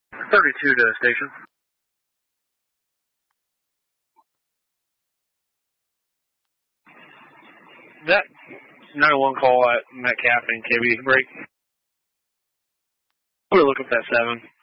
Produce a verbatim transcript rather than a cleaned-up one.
thirty-two to station. That nine one call at Metcalf and K B break. We're looking for that seven.